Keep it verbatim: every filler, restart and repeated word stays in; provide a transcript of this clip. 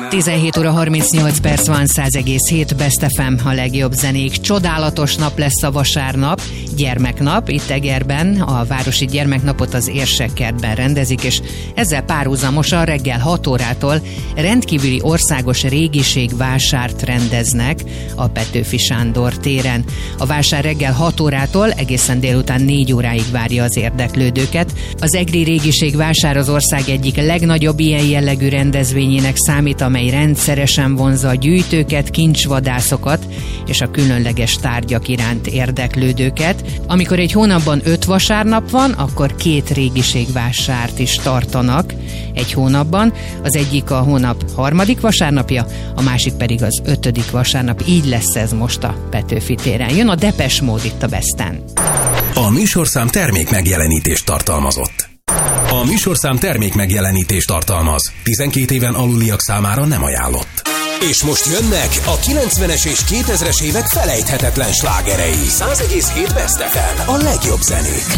tizenhét óra harmincnyolc perc van, száz egész hét Best ef em, a legjobb zenék. Csodálatos nap lesz a vasárnap, gyermeknap. Itt Egerben a Városi Gyermeknapot az Érsekkertben rendezik, és ezzel párhuzamosan reggel hat órától rendkívüli országos régiségvásárt rendeznek a Petőfi Sándor téren. A vásár reggel hat órától egészen délután négy óráig várja az érdeklődőket. Az egri régiségvásár az ország egyik legnagyobb ilyen jellegű rendezvényének számít, amely rendszeresen vonzza a gyűjtőket, kincsvadászokat és a különleges tárgyak iránt érdeklődőket. Amikor egy hónapban öt vasárnap van, akkor két régiségvásárt is tartanak egy hónapban. Az egyik a hónap harmadik vasárnapja, a másik pedig az ötödik vasárnap. Így lesz ez most a Petőfi téren. Jön a Depeche Mode itt a Besten. A műsorszám termék megjelenítést tartalmazott. A műsorszám termék megjelenítést tartalmaz. tizenkét éven aluliak számára nem ajánlott. És most jönnek a kilencvenes és kétezres évek felejthetetlen slágerei. száz egész hét Best ef em, a legjobb zenék.